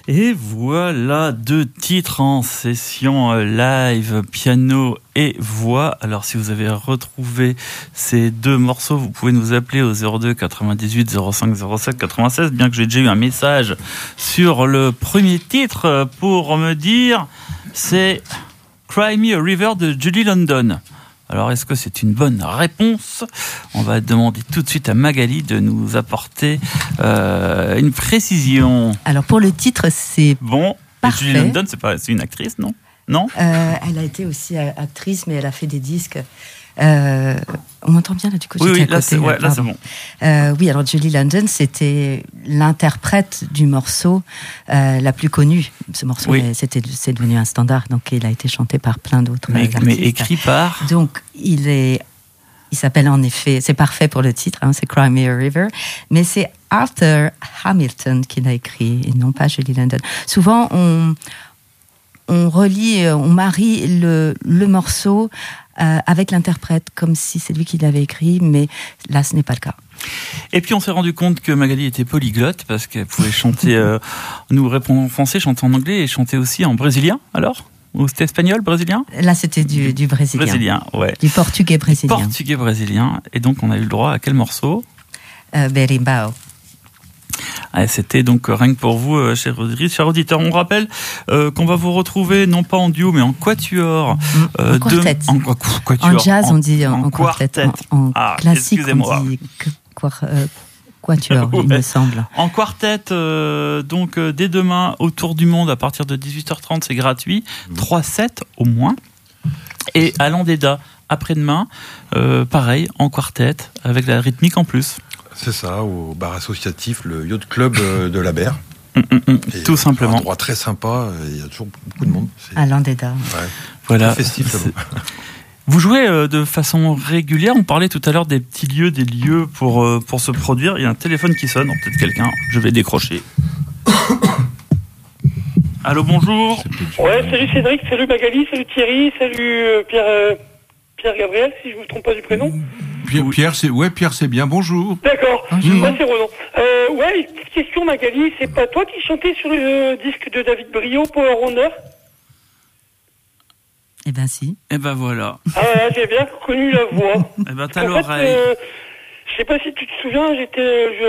Et voilà 2 titres en session live, piano et voix. Alors si vous avez retrouvé ces 2 morceaux, vous pouvez nous appeler au 02 98 05 07 96, bien que j'ai déjà eu un message sur le premier titre pour me dire c'est Cry Me a River de Julie London. Alors, est-ce que c'est une bonne réponse ? On va demander tout de suite à Magali de nous apporter une précision. Alors, pour le titre, c'est bon. Parfait. Julie London, c'est une actrice, non ? Non ? Elle a été aussi actrice, mais elle a fait des disques. On m'entend bien là du coup. Oui, là c'est bon. Oui, alors Julie London, c'était l'interprète du morceau la plus connue. Ce morceau, c'est devenu un standard, donc il a été chanté par plein d'autres artistes. Mais écrit par. Donc il s'appelle en effet, c'est parfait pour le titre, c'est Cry Me a River, mais c'est Arthur Hamilton qui l'a écrit et non pas Julie London. Souvent on marie le morceau avec l'interprète, comme si c'est lui qui l'avait écrit, mais là, ce n'est pas le cas. Et puis, on s'est rendu compte que Magali était polyglotte, parce qu'elle pouvait chanter, nous répondre en français, chanter en anglais, et chanter aussi en brésilien, alors ? Ou c'était espagnol, brésilien ? Là, c'était du brésilien. Brésilien, ouais. Du portugais brésilien. Portugais brésilien, et donc on a eu le droit à quel morceau ? Berimbau. C'était donc rien que pour vous, chers auditeurs. On rappelle qu'on va vous retrouver non pas en duo mais en quatuor. En quartet. En jazz, on dit en quartet. En classique, on dit quatuor, il me semble. En quartet, donc dès demain, autour du monde, à partir de 18h30, c'est gratuit. 3 sets au moins. Et à l'Andeda, après-demain, pareil, en quartet, avec la rythmique en plus. C'est ça, au bar associatif, le Yacht Club de la Berre. Tout simplement. Un endroit très sympa, il y a toujours beaucoup de monde. À l'Andeda. Ouais. Voilà. Très festif là-bas. Vous jouez de façon régulière. On parlait tout à l'heure des petits lieux, des lieux pour se produire. Il y a un téléphone qui sonne, peut-être quelqu'un. Je vais décrocher. Allô, bonjour. Ouais, salut Cédric, salut Magali, salut Thierry, salut Pierre Gabriel, si je ne me trompe pas du prénom. Pierre, c'est bien, bonjour. D'accord, moi c'est Roland. Ouais, une petite question Magali, c'est pas toi qui chantais sur le disque de David Brio, Power Wonder ? Eh ben si. Eh ben voilà. Ah ouais, j'ai bien reconnu la voix. Eh ben t'as l'oreille. Je sais pas si tu te souviens,